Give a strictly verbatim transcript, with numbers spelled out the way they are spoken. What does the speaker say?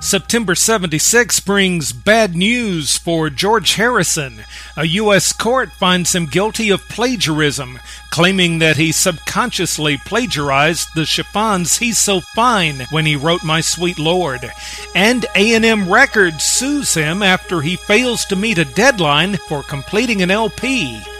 September seventy-six brings bad news for George Harrison. A U S court finds him guilty of plagiarism, claiming that he subconsciously plagiarized the chiffons "He's So Fine" when he wrote "My Sweet Lord." And A and M Records sues him after he fails to meet a deadline for completing an L P.